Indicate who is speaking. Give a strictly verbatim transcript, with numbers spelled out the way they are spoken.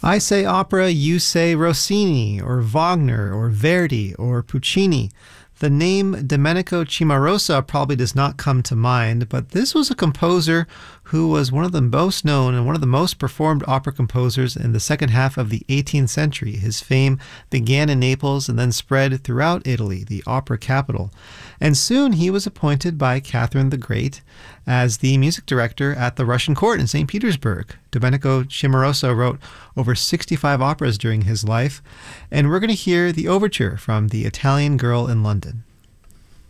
Speaker 1: I say opera, you say Rossini, or Wagner, or Verdi, or Puccini. The name Domenico Cimarosa probably does not come to mind, but this was a composer who was one of the most known and one of the most performed opera composers in the second half of the eighteenth century. His fame began in Naples and then spread throughout Italy, the opera capital. And soon he was appointed by Catherine the Great as the music director at the Russian court in Saint Petersburg. Domenico Cimarosa wrote over sixty-five operas during his life, and we're going to hear the overture from The Italian Girl in London.